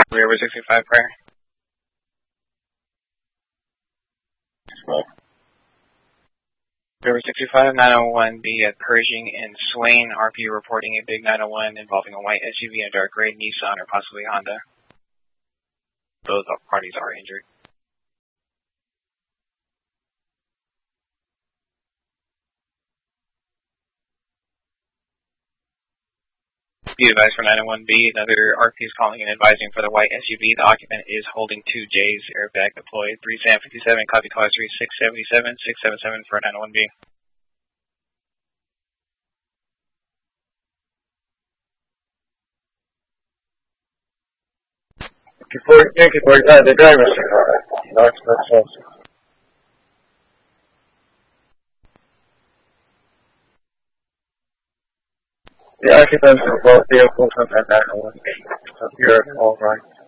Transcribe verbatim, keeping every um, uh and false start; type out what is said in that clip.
River sixty-five prior. River sixty-five, nine oh one B at Pershing and Swain, R P reporting a big nine oh one involving a white S U V and a dark gray Nissan or possibly Honda. Both parties are injured. Be advised for nine oh one B, another R P is calling and advising for the white S U V. The occupant is holding two J's, airbag deployed. three Sam fifty-seven, copy call three six seven seven, six seven seven for nine oh one B. Yankee forty-five, the driver's car. No, it's not so. The occupants of both vehicles have had nine oh one B. So you're all right.